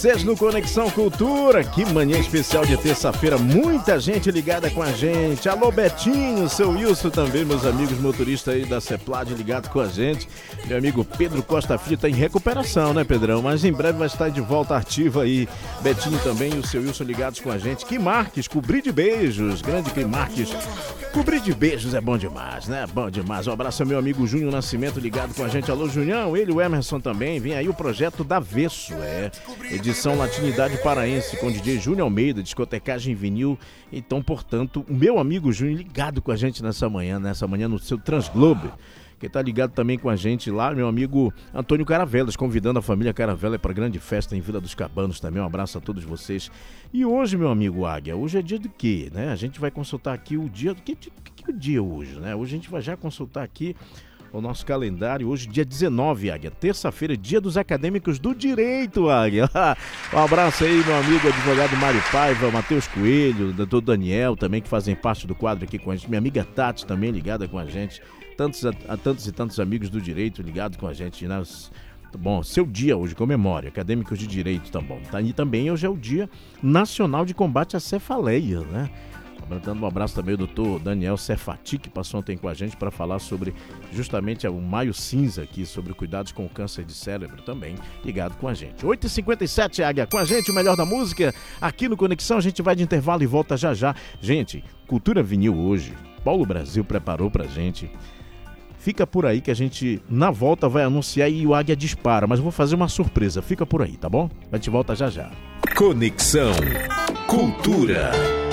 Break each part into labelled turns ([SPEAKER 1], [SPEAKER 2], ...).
[SPEAKER 1] Vocês no Conexão Cultura, que manhã especial de terça-feira, muita gente ligada com a gente. Alô Betinho, seu Wilson também, meus amigos motoristas aí da Ceplad ligados com a gente. Meu amigo Pedro Costa Filho tá em recuperação, né, Pedrão? Mas em breve vai estar de volta ativa aí. Betinho também e o seu Wilson ligados com a gente. Que Marques, cobrir de beijos, grande que Marques. Cobrir de beijos é bom demais, né? Bom demais. Um abraço ao meu amigo Júnior Nascimento ligado com a gente. Alô, Junião, ele e o Emerson também. Vem aí o projeto da Avesso, edição Latinidade Paraense com DJ Júnior Almeida, discotecagem vinil. Então, portanto, o meu amigo Júnior ligado com a gente nessa manhã no seu Transglobe. Quem tá ligado também com a gente lá, meu amigo Antônio Caravelas, convidando a família Caravela para a grande festa em Vila dos Cabanos também. Um abraço a todos vocês. E hoje, meu amigo Águia, hoje é dia do quê, né? A gente vai consultar aqui o dia do que é o dia hoje, né? Hoje a gente vai já consultar aqui o nosso calendário. Hoje, dia 19, Águia, terça-feira, dia dos acadêmicos do direito, Águia. Um abraço aí, meu amigo advogado Mário Paiva, Matheus Coelho, doutor Daniel também, que fazem parte do quadro aqui com a gente. Minha amiga Tati também ligada com a gente. Tantos e tantos amigos do direito ligados com a gente. Bom, seu dia hoje, comemore, acadêmicos de direito, tá bom. E também hoje é o dia nacional de combate à cefaleia, né? Dando um abraço também ao doutor Daniel Cefati, que passou ontem com a gente para falar sobre justamente o Maio Cinza aqui, sobre cuidados com o câncer de cérebro também, ligado com a gente. 8h57, Águia, com a gente, o melhor da música, aqui no Conexão. A gente vai de intervalo e volta já já. Gente, Cultura Vinil hoje, Paulo Brasil preparou pra gente. Fica por aí que a gente, na volta, vai anunciar e o Águia dispara, mas eu vou fazer uma surpresa. Fica por aí, tá bom? A gente volta já já.
[SPEAKER 2] Conexão Cultura.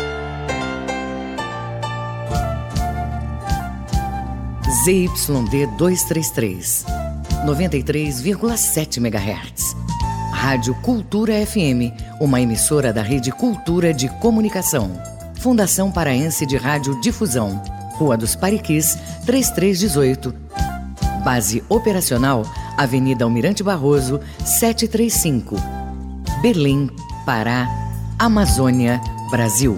[SPEAKER 3] ZYD 233, 93,7 MHz. Rádio Cultura FM, uma emissora da Rede Cultura de Comunicação. Fundação Paraense de Rádio Difusão. Rua dos Pariquis, 3318. Base operacional, Avenida Almirante Barroso, 735. Belém, Pará, Amazônia, Brasil.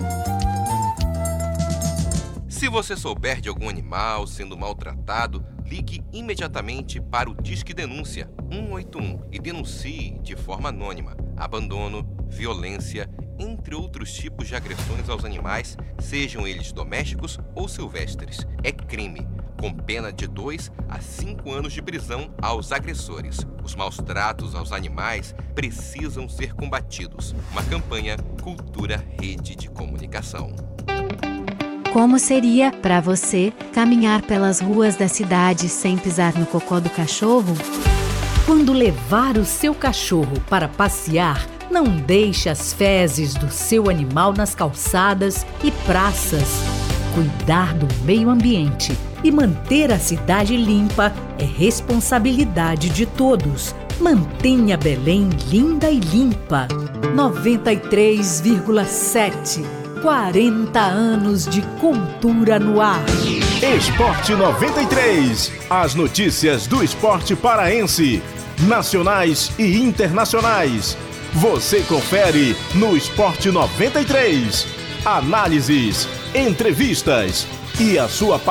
[SPEAKER 4] Se você souber de algum animal sendo maltratado, ligue imediatamente para o Disque Denúncia 181 e denuncie de forma anônima abandono, violência, entre outros tipos de agressões aos animais, sejam eles domésticos ou silvestres. É crime, com pena de 2 a 5 anos de prisão aos agressores. Os maus tratos aos animais precisam ser combatidos. Uma campanha Cultura Rede de Comunicação.
[SPEAKER 5] Como seria para você caminhar pelas ruas da cidade sem pisar no cocô do cachorro?
[SPEAKER 6] Quando levar o seu cachorro para passear, não deixe as fezes do seu animal nas calçadas e praças. Cuidar do meio ambiente e manter a cidade limpa é responsabilidade de todos. Mantenha Belém linda e limpa. 93,7. 40 anos de cultura no ar.
[SPEAKER 1] Esporte 93. As notícias do esporte paraense, nacionais e internacionais. Você confere no Esporte 93. Análises, entrevistas e a sua